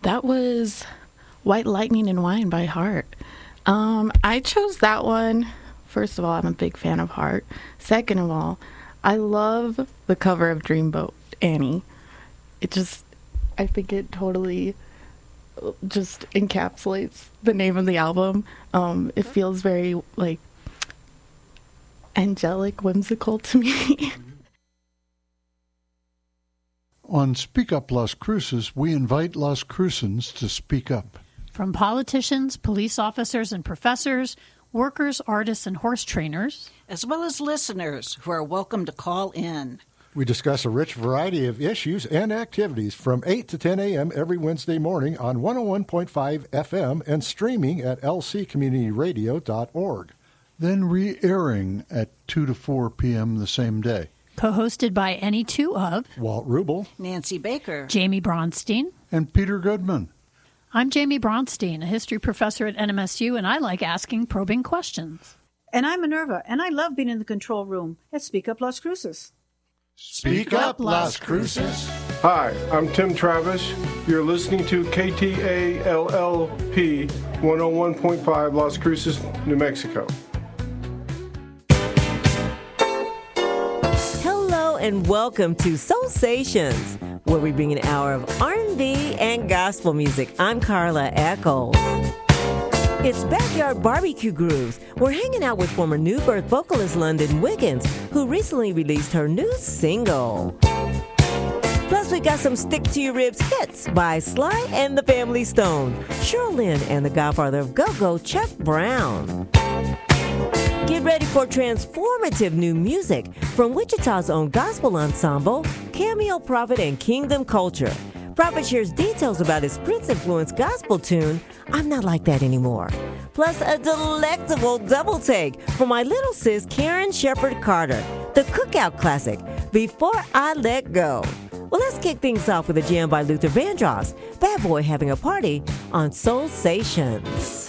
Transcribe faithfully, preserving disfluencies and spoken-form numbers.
That was White Lightning and Wine by Heart. Um, I chose that one. First of all, I'm a big fan of Heart. Second of all, I love the cover of Dreamboat Annie. It just, I think it totally just encapsulates the name of the album. Um, it feels very, like, angelic, whimsical to me. On Speak Up Las Cruces, we invite Las Crucens to speak up. From politicians, police officers and professors, workers, artists, and horse trainers, as well as listeners who are welcome to call in. We discuss a rich variety of issues and activities from eight to ten a.m. every Wednesday morning on one oh one point five F M and streaming at l c community radio dot org. Then re-airing at two to four p.m. the same day. Co-hosted by any two of Walt Rubel, Nancy Baker, Jamie Bronstein, and Peter Goodman. I'm Jamie Bronstein, a history professor at N M S U, and I like asking probing questions. And I'm Minerva, and I love being in the control room at Speak Up Las Cruces. Speak Up Las Cruces. Hi, I'm Tim Travis. You're listening to K T A L L P one oh one point five Las Cruces, New Mexico. Hello and welcome to Soulsations, where we bring an hour of R and B and gospel music. I'm Carla Echols. It's Backyard Barbecue Grooves. We're hanging out with former New Birth vocalist London Wiggins, who recently released her new single. Plus, we got some Stick to Your Ribs hits by Sly and the Family Stone, Cheryl Lynn, and the godfather of go-go, Chuck Brown. Get ready for transformative new music from Wichita's own gospel ensemble, Cameo Prophet and Kingdom Culture. Prophet shares details about his Prince-influenced gospel tune, I'm Not Like That Anymore. Plus, a delectable double take from my little sis, Karen Shepherd Carter, the Cookout classic, Before I Let Go. Well, let's kick things off with a jam by Luther Vandross, Bad Boy Having a Party on Soulsations.